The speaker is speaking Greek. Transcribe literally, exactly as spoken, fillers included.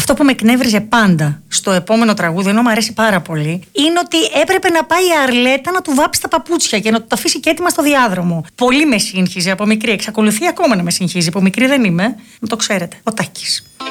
Αυτό που με εκνεύριζε πάντα στο επόμενο τραγούδι, ενώ μου αρέσει πάρα πολύ, είναι ότι έπρεπε να πάει η Αρλέτα να του βάψει τα παπούτσια και να του τα αφήσει και έτοιμα στο διάδρομο. Πολύ με σύγχυζε από μικρή. Εξακολουθεί ακόμα να με συγχύζει. Από μικρή δεν είμαι. Να το ξέρετε. Ο Τάκης.